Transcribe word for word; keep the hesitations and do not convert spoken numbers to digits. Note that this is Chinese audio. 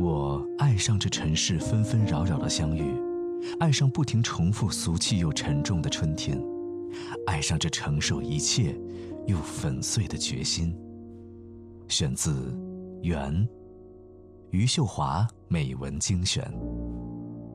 我爱上这尘世纷纷扰扰的相遇，爱上不停重复俗气又沉重的春天，爱上这承受一切又粉碎的决心。选自《缘》，余秀华美文精选。